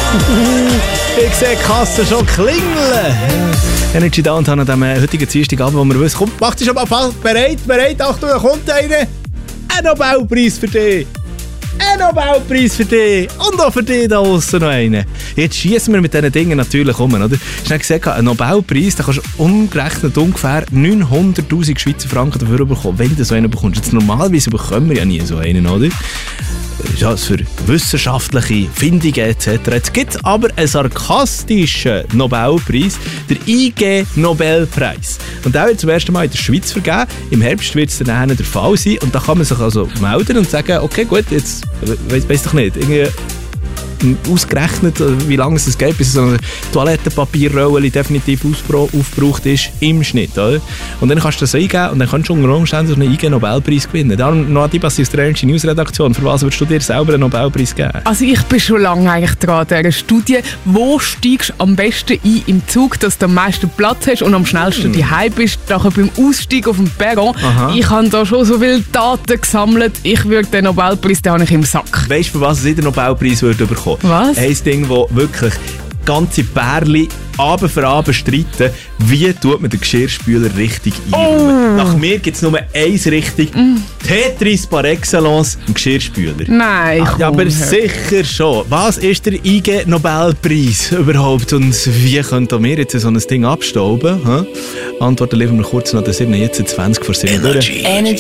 Ich sehe die Kasse schon klingeln. Energy Downtown an diesem heutigen Dienstagabend, wo wir wissen, komm, mach dich schon mal bereit, Achtung, da kommt einer. Ein Nobelpreis für dich. Ein Nobelpreis für dich. Und auch für dich da aussen noch einen. Jetzt schießen wir mit diesen Dingen natürlich um, oder? Ich habe gesagt, ein Nobelpreis, da kannst du umgerechnet ungefähr 900'000 Schweizer Franken dafür bekommen, wenn du so einen bekommst. Jetzt normalerweise bekommen wir ja nie so einen, oder? Ja, für wissenschaftliche Findungen etc. Jetzt gibt es aber einen sarkastischen Nobelpreis, der IG-Nobelpreis. Und der wird zum ersten Mal in der Schweiz vergeben. Im Herbst wird es dann der Fall sein. Und da kann man sich also melden und sagen, okay, gut, jetzt weiss doch nicht, irgendwie ausgerechnet, wie lange es geht, bis so eine Toilettenpapierrolle definitiv aufgebraucht ist im Schnitt. Oder? Und dann kannst du das eingeben und dann kannst du unter Umständen einen IG-Nobelpreis gewinnen. Darum, Noah Dibas aus der Energy News Redaktion, für was würdest du dir selber einen Nobelpreis geben? Also ich bin schon lange eigentlich dran an dieser Studie. Wo steigst du am besten ein im Zug, dass du am meisten Platz hast und am schnellsten daheim bist, nachher beim Ausstieg auf dem Perron? Aha. Ich habe da schon so viele Daten gesammelt. Ich würde den Nobelpreis, den habe ich im Sack. Weißt du, für was ich den Nobelpreis würde bekommen? Was? Ein Ding, das wirklich ganze Pärchen Abend für Abend streiten, wie tut man den Geschirrspüler richtig einräumen. Nach mir gibt es nur eins richtig. Tetris par excellence im Geschirrspüler. Nein, ja, aber sicher schon. Was ist der IG-Nobelpreis überhaupt und wie könnten wir jetzt so ein Ding abstauben? Antworten liefern wir kurz nach der 7, jetzt 20 vor 7.